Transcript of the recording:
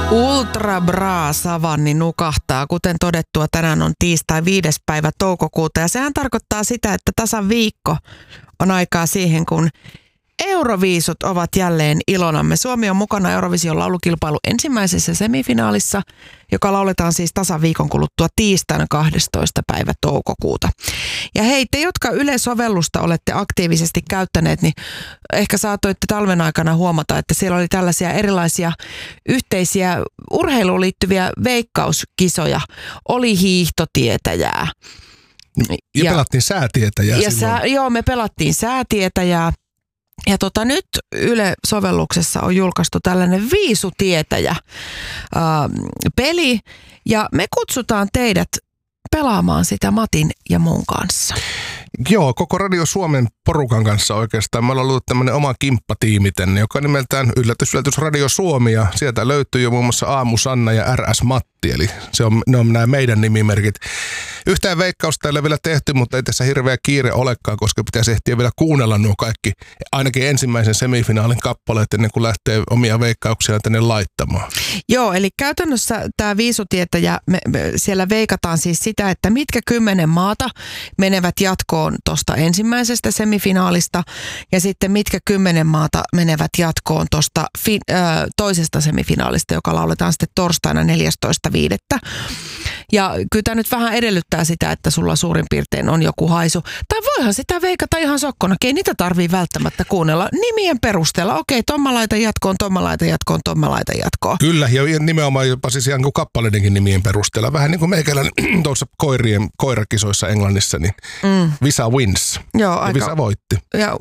Ultra Bra Savanni nukahtaa. Kuten todettua, tänään on tiistai 5. päivä toukokuuta ja sehän tarkoittaa sitä, että tasan viikko on aikaa siihen, kun Euroviisut ovat jälleen ilonamme. Suomi on mukana Eurovision laulukilpailu ensimmäisessä semifinaalissa, joka lauletaan siis tasan viikon kuluttua tiistaina 12. päivä toukokuuta. Ja hei, te, jotka Yle-sovellusta olette aktiivisesti käyttäneet, niin ehkä saatoitte talven aikana huomata, että siellä oli tällaisia erilaisia yhteisiä urheiluun liittyviä veikkauskisoja. Oli hiihtotietäjää. Ja pelattiin säätietäjää silloin. Joo, me pelattiin säätietäjää. Ja nyt Yle-sovelluksessa on julkaistu tällainen viisutietäjä peli ja me kutsutaan teidät pelaamaan sitä Matin ja mun kanssa. Joo, koko Radio Suomen porukan kanssa oikeastaan. Me ollaan ollut tämmöinen oma kimppatiimi tänne, joka nimeltään Yllätys Radio Suomi ja sieltä löytyy jo muun muassa Aamu Sanna ja RS Matti, eli ne on nämä meidän nimimerkit. Yhtään veikkausta ei ole vielä tehty, mutta ei tässä hirveä kiire olekaan, koska pitäisi ehtiä vielä kuunnella nuo kaikki, ainakin ensimmäisen semifinaalin kappaleet ennen kuin lähtee omia veikkauksia tänne laittamaan. Joo, eli käytännössä tämä viisutietäjä, siellä veikataan siis sitä, että mitkä 10 maata menevät jatkoon tuosta ensimmäisestä semifinaalista ja sitten mitkä 10 maata menevät jatkoon tuosta toisesta semifinaalista, joka lauletaan sitten torstaina 14.5. Ja kyllä tämä nyt vähän edellyttää sitä, että sulla suurin piirtein on joku haisu. Tai voihan sitä veikata ihan sokkonakin. Ei niitä tarvii välttämättä kuunnella nimien perusteella. Okei, tomma laita jatkoon, tomma laita jatkoon, tomma laita jatkoon. Kyllä, ja nimenomaan jopa siis ihan kuin kappaleidenkin nimien perusteella. Vähän niin kuin meikäläinen tuossa koirakisoissa Englannissa, niin Visa wins. Joo, ja Visa voitti. Ja